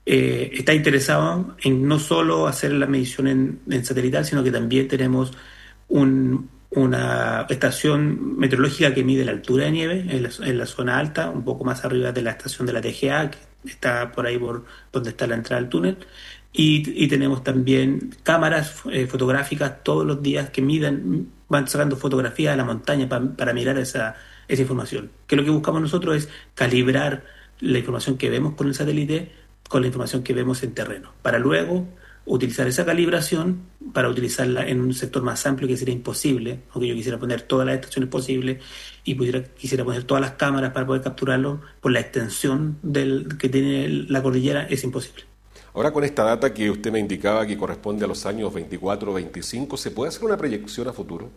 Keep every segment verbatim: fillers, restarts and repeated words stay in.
eh, está interesado en no solo hacer la medición en, en satelital, sino que también tenemos un, una estación meteorológica que mide la altura de nieve en la, en la zona alta, un poco más arriba de la estación de la T G A, que está por ahí por donde está la entrada al túnel. Y, y tenemos también cámaras eh, fotográficas todos los días que midan, van sacando fotografías de la montaña pa, para mirar esa, esa información. Que lo que buscamos nosotros es calibrar la información que vemos con el satélite con la información que vemos en terreno, para luego utilizar esa calibración para utilizarla en un sector más amplio que sería imposible, aunque yo quisiera poner todas las estaciones posibles y pudiera, quisiera poner todas las cámaras para poder capturarlo, por la extensión del, que tiene la cordillera es imposible. Ahora, con esta data que usted me indicaba que corresponde a los años veinticuatro o veinticinco, ¿se puede hacer una proyección a futuro?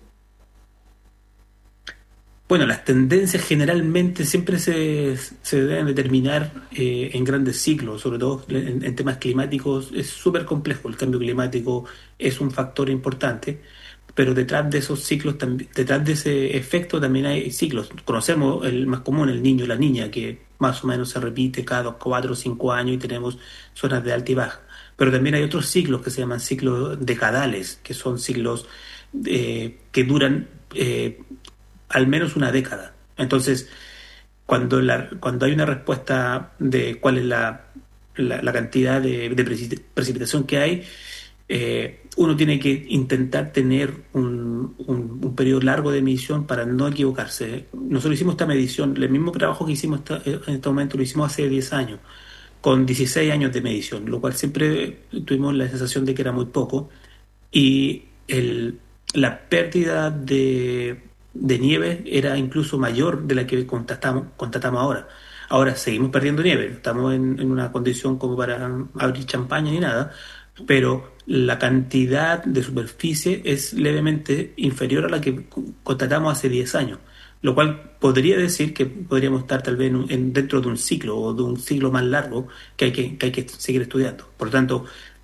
Bueno, las tendencias generalmente siempre se, se deben determinar eh, en grandes ciclos, sobre todo en, en temas climáticos. Es súper complejo, el cambio climático es un factor importante, pero detrás de esos ciclos, detrás de ese efecto también hay ciclos. Conocemos el más común, el niño y la niña, que más o menos se repite cada cuatro o cinco años y tenemos zonas de alta y baja. Pero también hay otros ciclos que se llaman ciclos decadales, que son ciclos eh, que duran eh, al menos una década. Entonces, cuando, la, cuando hay una respuesta de cuál es la, la, la cantidad de, de precipitación que hay, eh, uno tiene que intentar tener un, un, un periodo largo de medición para no equivocarse. Nosotros hicimos esta medición, el mismo trabajo que hicimos esta, en este momento lo hicimos hace diez años, con dieciséis años de medición, lo cual siempre tuvimos la sensación de que era muy poco, y el, la pérdida de, de nieve era incluso mayor de la que constatamos, constatamos ahora. Ahora seguimos perdiendo nieve, estamos en, en una condición como para abrir champaña ni nada, pero la cantidad de superficie es levemente inferior a la que constatamos hace diez años, lo cual podría decir que podríamos estar tal vez en, en, dentro de un ciclo o de un ciclo más largo que hay que, que, hay que seguir estudiando. Por lo tanto,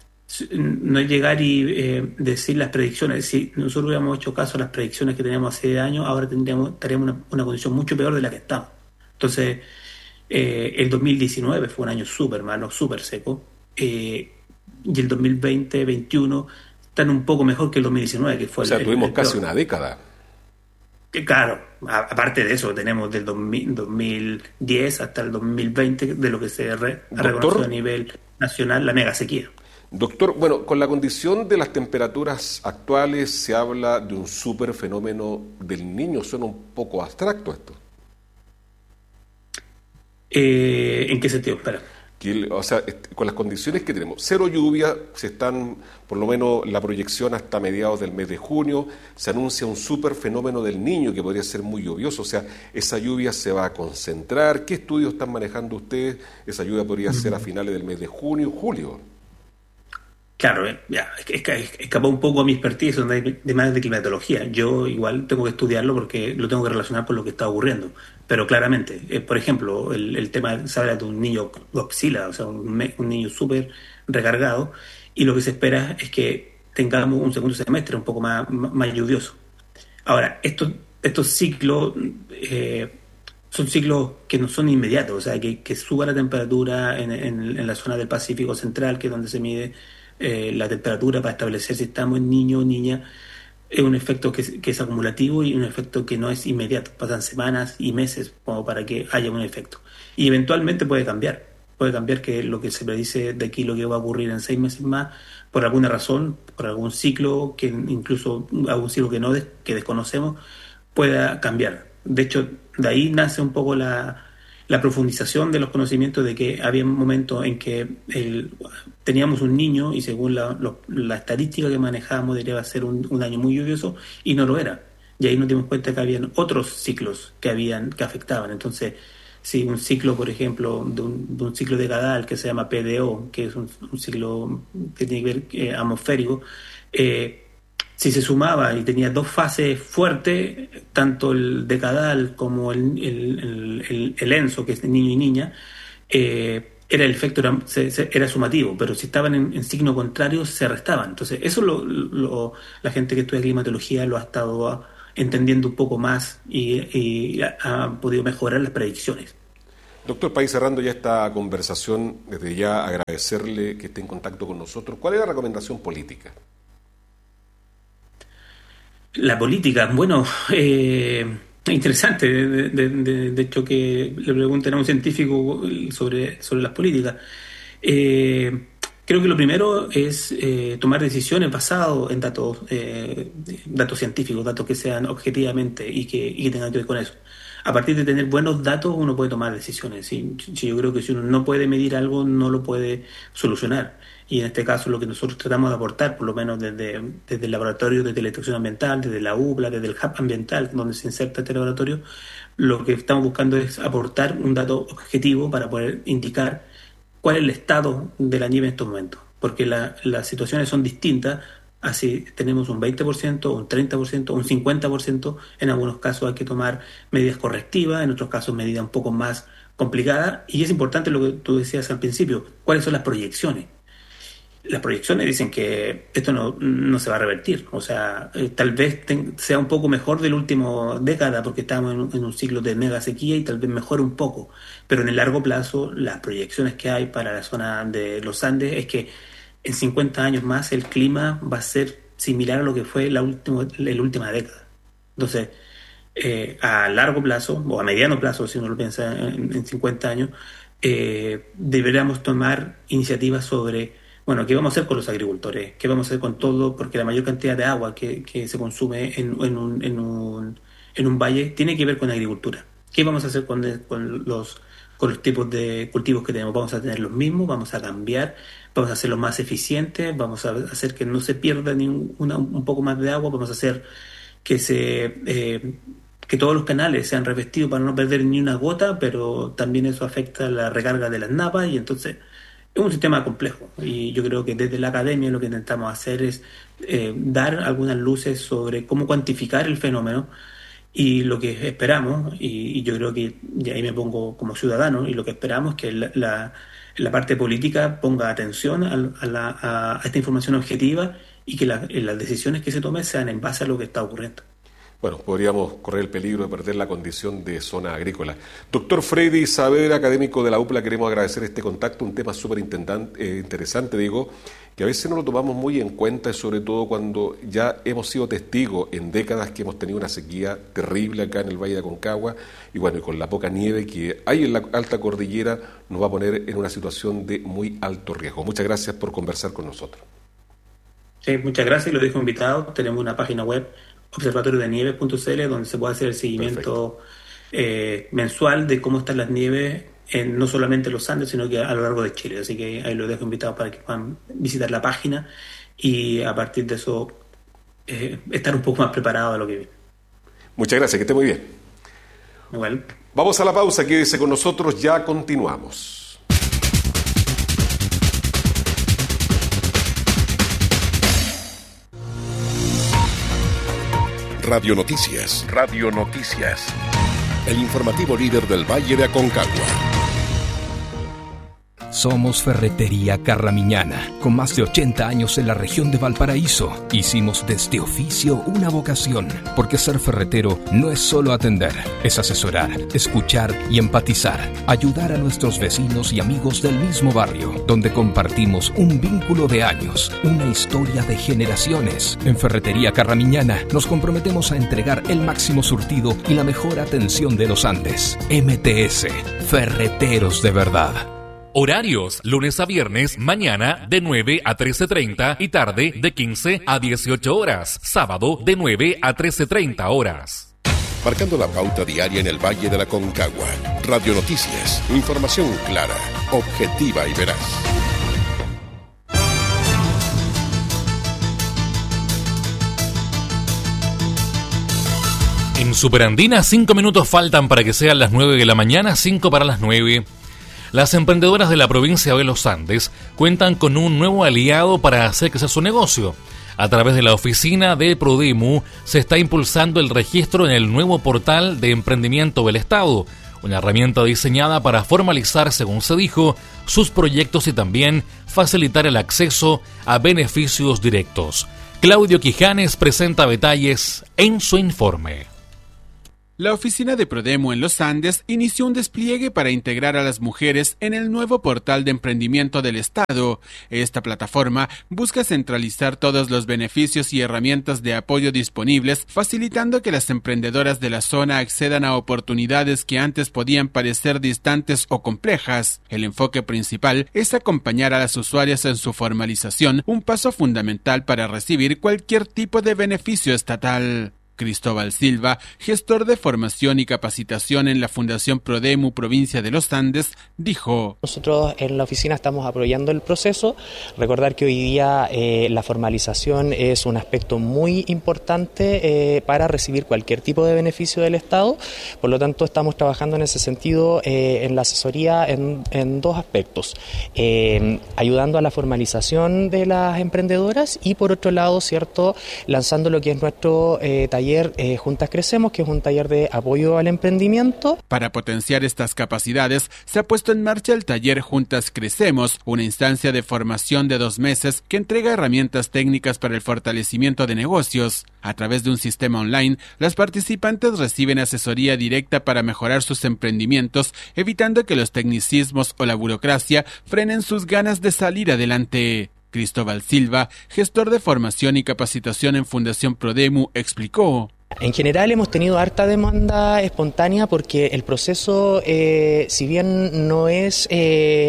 no es llegar y eh, decir las predicciones. Si nosotros hubiéramos hecho caso a las predicciones que teníamos hace años, ahora tendríamos, estaríamos en una, una condición mucho peor de la que estamos. Entonces, eh, el dos mil diecinueve fue un año súper malo, súper seco, eh, y el dos mil veinte, veintiuno están un poco mejor que el dos mil diecinueve, que fue o sea, el, el, tuvimos el casi peor. una década. Que claro, a, aparte de eso, tenemos del dos mil, dos mil diez hasta el dos mil veinte, de lo que se re, ha reconocido a nivel nacional, la mega sequía. Doctor, bueno, con la condición de las temperaturas actuales se habla de un super fenómeno del Niño. Suena un poco abstracto esto. Eh, ¿En qué sentido? Espera. Que, o sea, con las condiciones que tenemos, cero lluvia, se están, por lo menos la proyección hasta mediados del mes de junio, se anuncia un super fenómeno del Niño que podría ser muy lluvioso, o sea, esa lluvia se va a concentrar. ¿Qué estudios están manejando ustedes? Esa lluvia podría ser a finales del mes de junio, julio. Claro, eh, ya, escapó un poco a mi expertise de, de más de climatología. Yo igual tengo que estudiarlo porque lo tengo que relacionar con lo que está ocurriendo. Pero claramente, eh, por ejemplo, el, el tema, se habla de un niño Godzilla, o sea, un, un niño súper recargado, y lo que se espera es que tengamos un segundo semestre un poco más, más lluvioso. Ahora, estos, estos ciclos eh, son ciclos que no son inmediatos, o sea, que, que suba la temperatura en, en, en la zona del Pacífico Central, que es donde se mide eh, la temperatura para establecer si estamos en niño o niña. Es un efecto que es, que es acumulativo y un efecto que no es inmediato. Pasan semanas y meses como para que haya un efecto. Y eventualmente puede cambiar. Puede cambiar que lo que se predice de aquí, lo que va a ocurrir en seis meses más, por alguna razón, por algún ciclo, que incluso algún ciclo que no des, que desconocemos, pueda cambiar. De hecho, de ahí nace un poco la, la profundización de los conocimientos de que había un momento en que el, teníamos un niño y según la, lo, la estadística que manejábamos debería ser un, un año muy lluvioso y no lo era. Y ahí nos dimos cuenta que habían otros ciclos que habían que afectaban. Entonces, si un ciclo, por ejemplo, de un, de un ciclo decadal que se llama P D O, que es un, un ciclo que tiene que ver eh, atmosférico, eh, si se sumaba y tenía dos fases fuertes, tanto el decadal como el, el, el, el, el ENSO, que es niño y niña, eh, era el efecto era, se, se, era sumativo, pero si estaban en, en signo contrario se restaban. Entonces eso lo, lo, la gente que estudia climatología lo ha estado a, entendiendo un poco más y, y ha, ha podido mejorar las predicciones. Doctor, para ir cerrando ya esta conversación, desde ya agradecerle que esté en contacto con nosotros. ¿Cuál es la recomendación política? La política, bueno, eh, interesante, de, de, de, de hecho que le pregunten a un científico sobre, sobre las políticas. Eh, creo que lo primero es eh, tomar decisiones basadas en datos, eh, datos científicos, datos que sean objetivamente y que, y que tengan que ver con eso. A partir de tener buenos datos uno puede tomar decisiones. ¿Sí? Sí, yo creo que si uno no puede medir algo, no lo puede solucionar. Y en este caso lo que nosotros tratamos de aportar, por lo menos desde, desde el laboratorio, desde la instrucción ambiental, desde la U B L A, desde el hub ambiental, donde se inserta este laboratorio, lo que estamos buscando es aportar un dato objetivo para poder indicar cuál es el estado de la nieve en estos momentos. Porque la, las situaciones son distintas, así tenemos un veinte por ciento, un treinta por ciento, un cincuenta por ciento, en algunos casos hay que tomar medidas correctivas, en otros casos medidas un poco más complicadas, y es importante lo que tú decías al principio, cuáles son las proyecciones. Las proyecciones dicen que esto no, no se va a revertir, o sea, eh, tal vez ten, sea un poco mejor de la última década porque estamos en un, en un ciclo de mega sequía y tal vez mejore un poco, pero en el largo plazo las proyecciones que hay para la zona de los Andes es que en cincuenta años más el clima va a ser similar a lo que fue la última, la última década. Entonces, eh, a largo plazo o a mediano plazo, si uno lo piensa en, en cincuenta años, eh, deberíamos tomar iniciativas sobre bueno, ¿qué vamos a hacer con los agricultores? ¿Qué vamos a hacer con todo? Porque la mayor cantidad de agua que, que se consume en, en, un, en, un, en un valle tiene que ver con agricultura. ¿Qué vamos a hacer con, con, los, con los tipos de cultivos que tenemos? ¿Vamos a tener los mismos? ¿Vamos a cambiar? ¿Vamos a hacerlos más eficientes? ¿Vamos a hacer que no se pierda ni un, una, un poco más de agua? ¿Vamos a hacer que, se, eh, que todos los canales sean revestidos para no perder ni una gota? Pero también eso afecta la recarga de las napas y entonces... Es un sistema complejo y yo creo que desde la academia lo que intentamos hacer es eh, dar algunas luces sobre cómo cuantificar el fenómeno y lo que esperamos, y, y yo creo que, y ahí me pongo como ciudadano, y lo que esperamos es que la, la, la parte política ponga atención a, a, la, a esta información objetiva y que la, las decisiones que se tomen sean en base a lo que está ocurriendo. Bueno, podríamos correr el peligro de perder la condición de zona agrícola. Doctor Freddy Saavedra, académico de la U P L A, queremos agradecer este contacto, un tema súper eh, interesante, digo, que a veces no lo tomamos muy en cuenta, sobre todo cuando ya hemos sido testigos en décadas que hemos tenido una sequía terrible acá en el Valle de Aconcagua, y bueno, y con la poca nieve que hay en la alta cordillera, nos va a poner en una situación de muy alto riesgo. Muchas gracias por conversar con nosotros. Sí, muchas gracias, y lo dejo invitado. Tenemos una página web, observatorio de nieves punto c l, donde se puede hacer el seguimiento eh, mensual de cómo están las nieves en no solamente los Andes, sino que a lo largo de Chile. Así que ahí lo dejo invitado para que puedan visitar la página y a partir de eso eh, estar un poco más preparado a lo que viene. Muchas gracias, que esté muy bien. Igual. Vamos a la pausa, quédese con nosotros, ya continuamos. Radio Noticias. Radio Noticias. El informativo líder del Valle de Aconcagua. Somos Ferretería Carramiñana, con más de ochenta años en la región de Valparaíso. Hicimos de este oficio una vocación, porque ser ferretero no es solo atender, es asesorar, escuchar y empatizar, ayudar a nuestros vecinos y amigos del mismo barrio, donde compartimos un vínculo de años, una historia de generaciones. En Ferretería Carramiñana nos comprometemos a entregar el máximo surtido y la mejor atención de los Andes. M T S, Ferreteros de verdad. Horarios, lunes a viernes, mañana de nueve a trece treinta y tarde de quince a dieciocho horas. Sábado de nueve a trece treinta horas. Marcando la pauta diaria en el Valle de la Aconcagua. Radio Noticias, información clara, objetiva y veraz. En Superandina, cinco minutos faltan para que sean las nueve de la mañana, cinco para las nueve. Las emprendedoras de la provincia de los Andes cuentan con un nuevo aliado para hacer crecer su negocio. A través de la oficina de Prodemu se está impulsando el registro en el nuevo portal de emprendimiento del Estado, una herramienta diseñada para formalizar, según se dijo, sus proyectos y también facilitar el acceso a beneficios directos. Claudio Quijanes presenta detalles en su informe. La oficina de Prodemu en los Andes inició un despliegue para integrar a las mujeres en el nuevo portal de emprendimiento del Estado. Esta plataforma busca centralizar todos los beneficios y herramientas de apoyo disponibles, facilitando que las emprendedoras de la zona accedan a oportunidades que antes podían parecer distantes o complejas. El enfoque principal es acompañar a las usuarias en su formalización, un paso fundamental para recibir cualquier tipo de beneficio estatal. Cristóbal Silva, gestor de formación y capacitación en la Fundación Prodemu Provincia de los Andes, dijo: Nosotros en la oficina estamos apoyando el proceso. Recordar que hoy día eh, la formalización es un aspecto muy importante eh, para recibir cualquier tipo de beneficio del Estado. Por lo tanto, estamos trabajando en ese sentido eh, en la asesoría en, en dos aspectos. Eh, ayudando a la formalización de las emprendedoras y, por otro lado, cierto, lanzando lo que es nuestro eh, taller Taller eh, Juntas Crecemos, que es un taller de apoyo al emprendimiento. Para potenciar estas capacidades, se ha puesto en marcha el taller Juntas Crecemos, una instancia de formación de dos meses que entrega herramientas técnicas para el fortalecimiento de negocios. A través de un sistema online, las participantes reciben asesoría directa para mejorar sus emprendimientos, evitando que los tecnicismos o la burocracia frenen sus ganas de salir adelante. Cristóbal Silva, gestor de formación y capacitación en Fundación Prodemu, explicó: En general hemos tenido harta demanda espontánea porque el proceso, eh, si bien no es eh,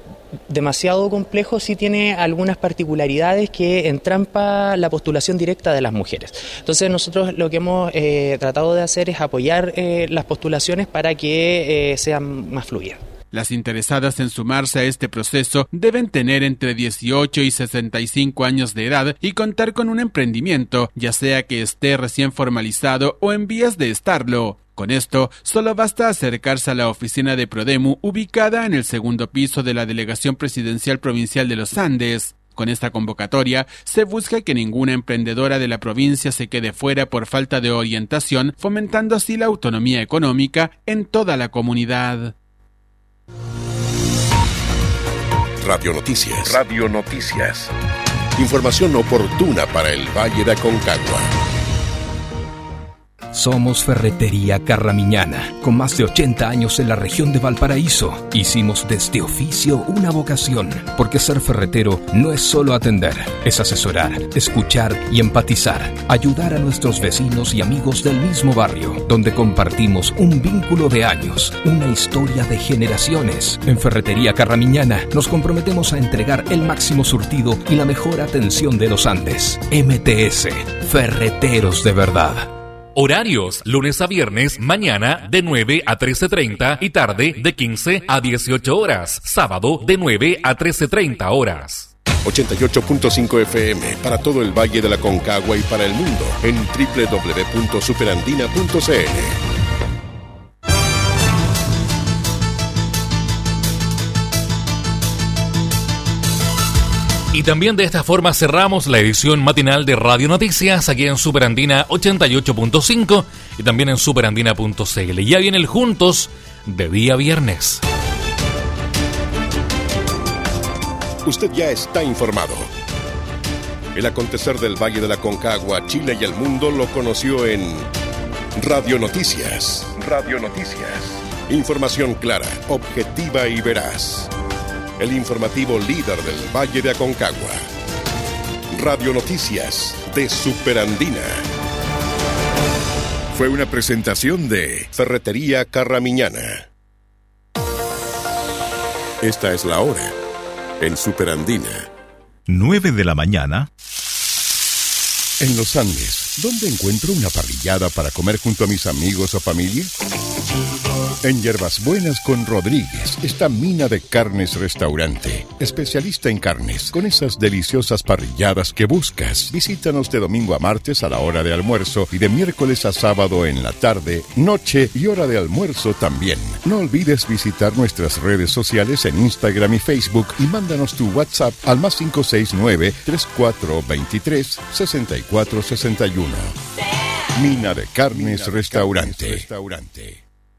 demasiado complejo, sí tiene algunas particularidades que entrampa la postulación directa de las mujeres. Entonces nosotros lo que hemos eh, tratado de hacer es apoyar eh, las postulaciones para que eh, sean más fluidas. Las interesadas en sumarse a este proceso deben tener entre dieciocho y sesenta y cinco años de edad y contar con un emprendimiento, ya sea que esté recién formalizado o en vías de estarlo. Con esto, solo basta acercarse a la oficina de Prodemu, ubicada en el segundo piso de la Delegación Presidencial Provincial de los Andes. Con esta convocatoria, se busca que ninguna emprendedora de la provincia se quede fuera por falta de orientación, fomentando así la autonomía económica en toda la comunidad. Radio Noticias. Radio Noticias. Información oportuna para el Valle de Aconcagua. Somos Ferretería Carramiñana, con más de ochenta años en la región de Valparaíso. Hicimos de este oficio una vocación, porque ser ferretero no es solo atender, es asesorar, escuchar y empatizar, ayudar a nuestros vecinos y amigos del mismo barrio, donde compartimos un vínculo de años, una historia de generaciones. En Ferretería Carramiñana nos comprometemos a entregar el máximo surtido y la mejor atención de los Andes. M T S, Ferreteros de verdad. Horarios, lunes a viernes, mañana de nueve a trece treinta y tarde de quince a dieciocho horas. Sábado de nueve a trece treinta horas. ochenta y ocho punto cinco F M para todo el Valle de la Aconcagua y para el mundo en doble u doble u doble u punto superandina punto c l. Y también de esta forma cerramos la edición matinal de Radio Noticias aquí en Superandina ochenta y ocho punto cinco y también en superandina punto c l. Ya viene el Juntos de día viernes. Usted ya está informado. El acontecer del Valle de la Aconcagua, Chile y el mundo lo conoció en Radio Noticias. Radio Noticias. Información clara, objetiva y veraz. El informativo líder del Valle de Aconcagua. Radio Noticias de Superandina. Fue una presentación de Ferretería Carramiñana. Esta es la hora en Superandina. nueve de la mañana. En los Andes, ¿dónde encuentro una parrillada para comer junto a mis amigos o familia? En Hierbas Buenas con Rodríguez está Mina de Carnes Restaurante, especialista en carnes, con esas deliciosas parrilladas que buscas. Visítanos de domingo a martes a la hora de almuerzo y de miércoles a sábado en la tarde, noche y hora de almuerzo también. No olvides visitar nuestras redes sociales en Instagram y Facebook y mándanos tu WhatsApp al más cinco seis nueve, tres cuatro dos tres, seis cuatro seis uno. Mina de Carnes Restaurante.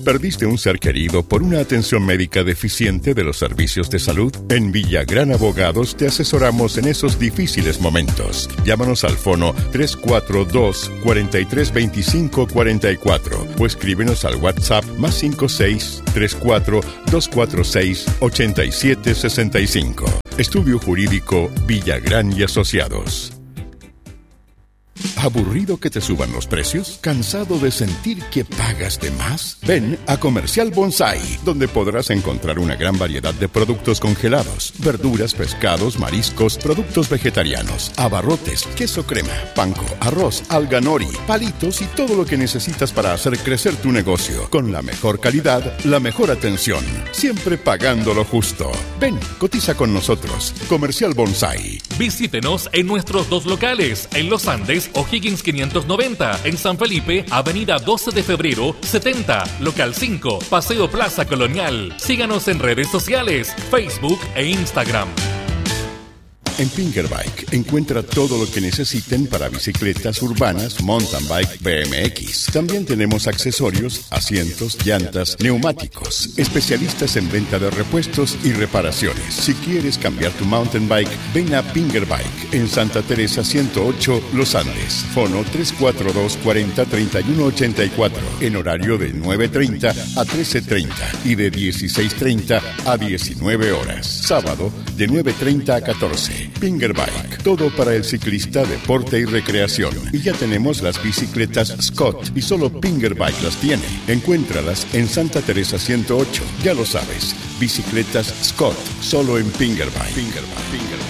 ¿Perdiste un ser querido por una atención médica deficiente de los servicios de salud? En Villagrán Abogados te asesoramos en esos difíciles momentos. Llámanos al fono tres cuatro dos, cuatro tres dos cinco cuatro cuatro o escríbenos al WhatsApp más cinco seis tres cuatro dos cuatro seis ocho siete seis cinco. Estudio Jurídico Villagrán y Asociados. ¿Aburrido que te suban los precios? ¿Cansado de sentir que pagas de más? Ven a Comercial Bonsai, donde podrás encontrar una gran variedad de productos congelados, verduras, pescados, mariscos, productos vegetarianos, abarrotes, queso crema, panko, arroz, alga nori, palitos y todo lo que necesitas para hacer crecer tu negocio. Con la mejor calidad, la mejor atención, siempre pagando lo justo. Ven, cotiza con nosotros. Comercial Bonsai. Visítenos en nuestros dos locales, en Los Andes, O'Higgins quinientos noventa, en San Felipe, Avenida doce de febrero, setenta, Local cinco, Paseo Plaza Colonial. Síganos en redes sociales, Facebook e Instagram. En Pingerbike encuentra todo lo que necesiten para bicicletas urbanas, mountain bike, B M X. También tenemos accesorios, asientos, llantas, neumáticos. Especialistas en venta de repuestos y reparaciones. Si quieres cambiar tu mountain bike, ven a Pingerbike en Santa Teresa ciento ocho, Los Andes. Fono tres cuatro dos, cuarenta, treinta y uno ochenta y cuatro. En horario de nueve treinta a trece treinta y de dieciséis treinta a diecinueve horas. Sábado de nueve treinta a catorce. Pingerbike, todo para el ciclista, deporte y recreación. Y ya tenemos las bicicletas Scott y solo Pingerbike las tiene. Encuéntralas en Santa Teresa ciento ocho. Ya lo sabes, bicicletas Scott, solo en Pingerbike. Pingerbike, Pingerbike.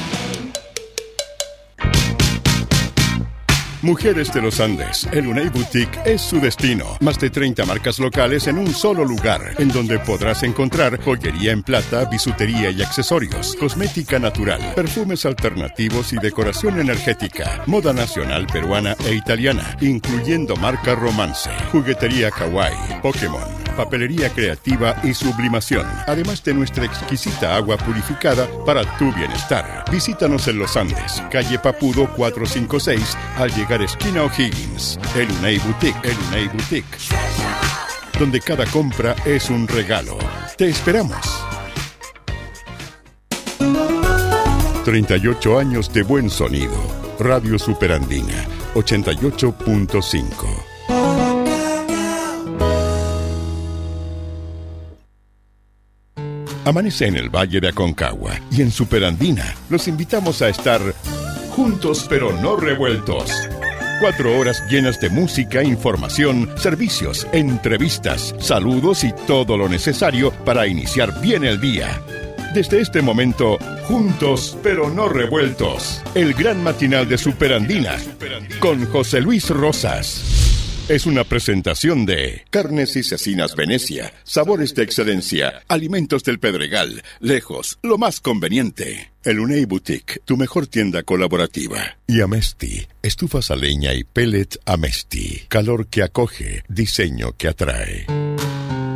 Mujeres de los Andes, el Unay Boutique es su destino. Más de treinta marcas locales en un solo lugar, en donde podrás encontrar joyería en plata, bisutería y accesorios, cosmética natural, perfumes alternativos y decoración energética, moda nacional peruana e italiana, incluyendo marca Romance, juguetería kawaii, Pokémon, papelería creativa y sublimación, además de nuestra exquisita agua purificada para tu bienestar. Visítanos en Los Andes, calle Papudo cuatrocientos cincuenta y seis, al llegar a esquina O'Higgins. El Unay Boutique, el Unay Boutique, donde cada compra es un regalo. Te esperamos. treinta y ocho años de buen sonido. Radio Superandina, ochenta y ocho punto cinco. Amanece en el Valle de Aconcagua y en Superandina los invitamos a estar juntos pero no revueltos. Cuatro horas llenas de música, información, servicios, entrevistas, saludos y todo lo necesario para iniciar bien el día. Desde este momento, juntos pero no revueltos. El gran matinal de Superandina con José Luis Rosas. Es una presentación de Carnes y Cecinas Venecia, sabores de excelencia, alimentos del Pedregal, lejos, lo más conveniente. El Unay Boutique, tu mejor tienda colaborativa. Y Amesti, estufas a leña y pellet Amesti, calor que acoge, diseño que atrae.